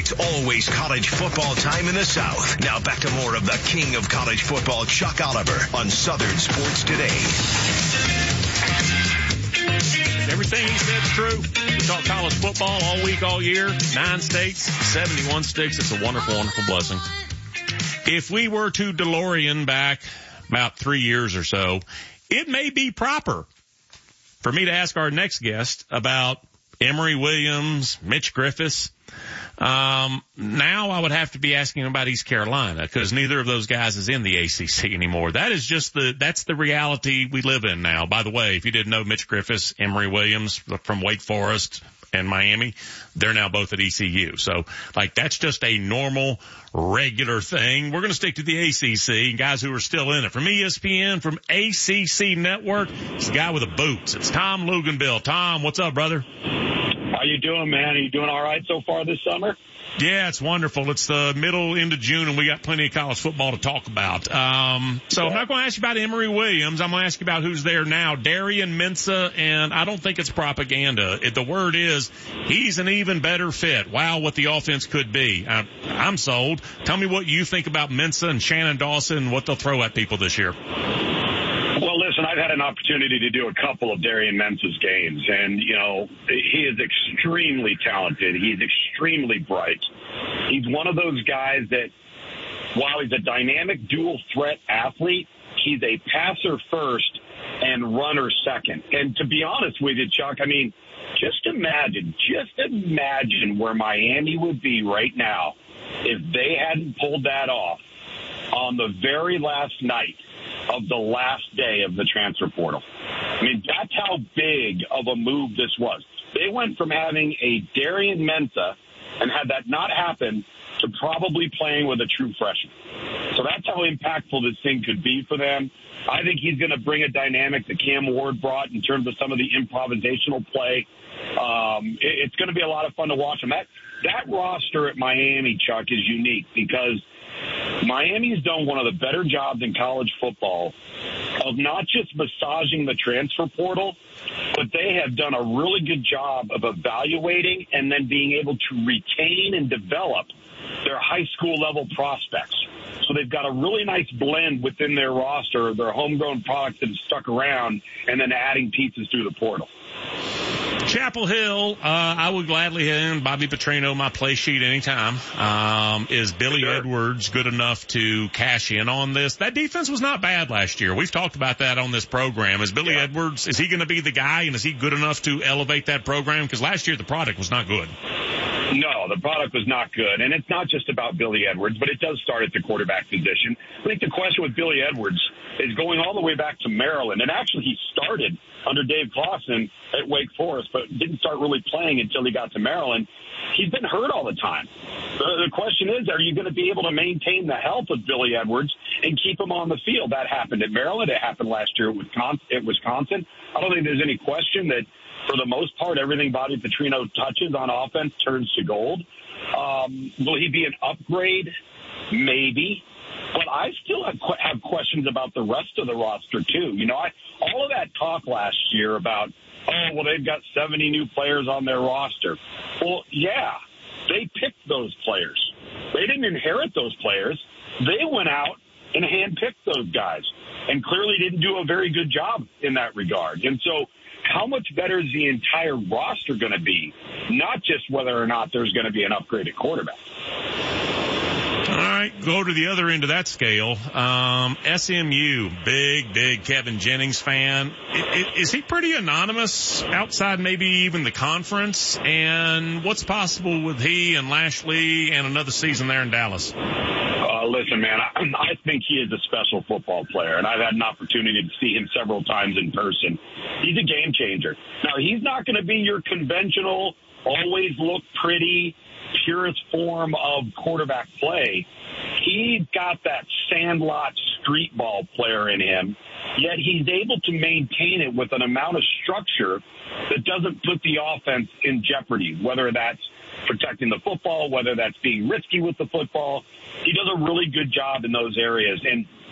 It's always college football time in the South. Now back to more of the king of college football, Chuck Oliver, on Southern Sports Today. Everything he said is true. We talk college football all week, all year. 9 states, 71 sticks. It's a wonderful, wonderful blessing. If we were to DeLorean back about 3 years or so, it may be proper for me to ask our next guest about Emory Williams, Mitch Griffis. Now I would have to be asking about East Carolina because neither of those guys is in the ACC anymore. That's the reality we live in now. By the way, if you didn't know, Mitch Griffis, Emory Williams from Wake Forest and Miami, they're now both at ECU. So, that's just a normal, regular thing. We're going to stick to the ACC and guys who are still in it. From ESPN, from ACC Network, it's the guy with the boots. It's Tom Luginbill. Tom, what's up, brother? How you doing, man? Are you doing all right so far this summer? Yeah, it's wonderful. It's the end of June, and we got plenty of college football to talk about. So I'm not going to ask you about Emory Williams. I'm going to ask you about who's there now. Darian Mensah, and I don't think it's propaganda. The word is he's an even better fit. Wow, what the offense could be. I'm sold. Tell me what you think about Mensah and Shannon Dawson and what they'll throw at people this year. Well, listen, I've had an opportunity to do a couple of Darian Mensah's games, and, he is extremely talented. He's extremely bright. He's one of those guys that, while he's a dynamic dual-threat athlete, he's a passer first and runner second. And to be honest with you, Chuck, just imagine where Miami would be right now if they hadn't pulled that off on the very last night of the last day of the transfer portal. That's how big of a move this was. They went from having a Darian Mensah, and had that not happened, to probably playing with a true freshman. So that's how impactful this thing could be for them. I think he's going to bring a dynamic that Cam Ward brought in terms of some of the improvisational play. It's going to be a lot of fun to watch him. That roster at Miami, Chuck, is unique because Miami's done one of the better jobs in college football of not just massaging the transfer portal, but they have done a really good job of evaluating and then being able to retain and develop their high school level prospects. So they've got a really nice blend within their roster of their homegrown products that have stuck around and then adding pieces through the portal. Chapel Hill, I would gladly hand Bobby Petrino my play sheet anytime. Is Billy Edwards good enough to cash in on this? That defense was not bad last year. We've talked about that on this program. Is Billy Edwards, is he going to be the guy, and is he good enough to elevate that program? Because last year the product was not good. No, the product was not good. And it's not just about Billy Edwards, but it does start at the quarterback position. I think the question with Billy Edwards is going all the way back to Maryland. And actually he started under Dave Clawson at Wake Forest, but didn't start really playing until he got to Maryland. He's been hurt all the time. The question is, are you going to be able to maintain the health of Billy Edwards and keep him on the field? That happened at Maryland. It happened last year at Wisconsin. I don't think there's any question that, for the most part, everything Bobby Petrino touches on offense turns to gold. Will he be an upgrade? Maybe. But I still have questions about the rest of the roster, too. All of that talk last year about, they've got 70 new players on their roster. Well, yeah, they picked those players. They didn't inherit those players. They went out and handpicked those guys and clearly didn't do a very good job in that regard. And so how much better is the entire roster going to be, not just whether or not there's going to be an upgraded quarterback? All right, go to the other end of that scale. SMU, big Kevin Jennings fan. Is he pretty anonymous outside maybe even the conference? And what's possible with he and Lashley and another season there in Dallas? Listen, man, I think he is a special football player, and I've had an opportunity to see him several times in person. He's a game changer. Now, he's not going to be your conventional, always look pretty, purest form of quarterback play. He's got that sandlot street ball player in him, yet he's able to maintain it with an amount of structure that doesn't put the offense in jeopardy, whether that's protecting the football, whether that's being risky with the football. He does a really good job in those areas. And